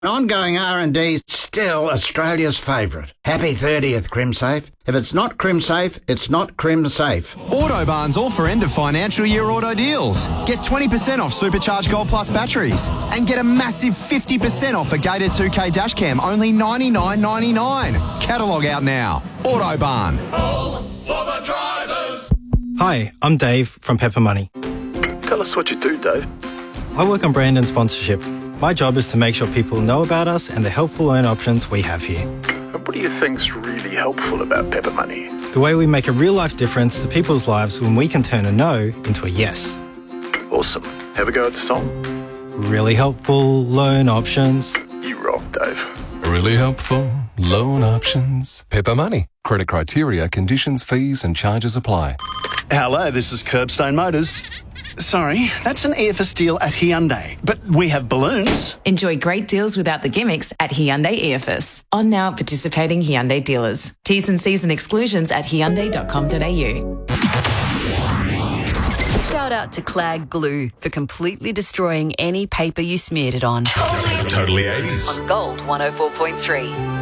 Ongoing R&D, still Australia's favourite. Happy 30th, CrimSafe. If it's not CrimSafe, it's not CrimSafe. Autobarn's all for end of financial year auto deals. Get 20% off Supercharged Gold Plus batteries and get a massive 50% off a Gator 2K dashcam, only $99.99. Catalogue out now. Autobarn. All for the drivers. Hi, I'm Dave from Pepper Money. Tell us what you do, Dave. I work on brand and sponsorship. My job is to make sure people know about us and the helpful loan options we have here. And what do you think's really helpful about Pepper Money? The way we make a real-life difference to people's lives when we can turn a no into a yes. Awesome. Have a go at the song. Really helpful loan options. You rock, Dave. Really helpful loan options. Pepper Money. Credit criteria, conditions, fees and charges apply. Hello, this is Curbstone Motors. Sorry, that's an EFS deal at Hyundai, but we have balloons. Enjoy great deals without the gimmicks at Hyundai EFS. On now at participating Hyundai dealers. T's and C's and exclusions at hyundai.com.au. Shout out to Clag Glue for completely destroying any paper you smeared it on. Totally 80s. On Gold 104.3.